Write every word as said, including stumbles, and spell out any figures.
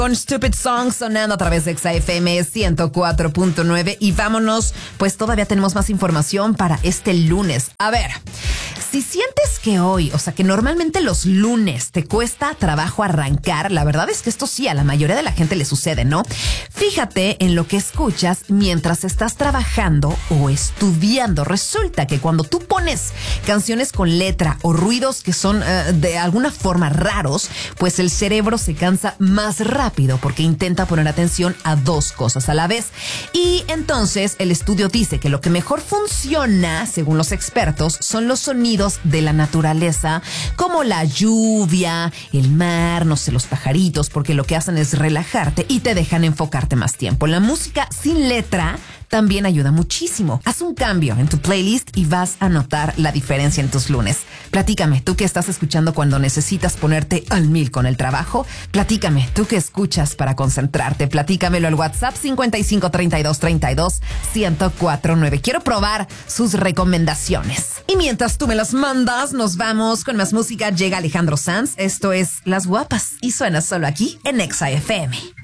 Con Stupid Song sonando a través de Exa F M ciento cuatro punto nueve. Y vámonos, pues todavía tenemos más información para este lunes. A ver, si sientes que hoy, o sea que normalmente los lunes te cuesta trabajo arrancar, la verdad es que esto sí a la mayoría de la gente le sucede, ¿no? Fíjate en lo que escuchas mientras estás trabajando o estudiando. Resulta que cuando tú pones canciones con letra o ruidos que son uh, de alguna forma raros, pues el cerebro se cansa más rápido porque intenta poner atención a dos cosas a la vez. Y entonces el estudio dice que lo que mejor funciona, según los expertos, son los sonidos de la naturaleza, como la lluvia, el mar, no sé, los pajaritos, porque lo que hacen es relajarte y te dejan enfocarte más tiempo. La música sin letra también ayuda muchísimo. Haz un cambio en tu playlist y vas a notar la diferencia en tus lunes. Platícame, tú que estás escuchando cuando necesitas ponerte al mil con el trabajo. Platícame, tú que escuchas para concentrarte. Platícamelo al WhatsApp cincuenta y cinco, treinta y dos, treinta y dos, ciento cuatro nueve. Quiero probar sus recomendaciones. Y mientras tú me las mandas, nos vamos con más música. Llega Alejandro Sanz. Esto es Las Guapas y suena solo aquí en Exa F M.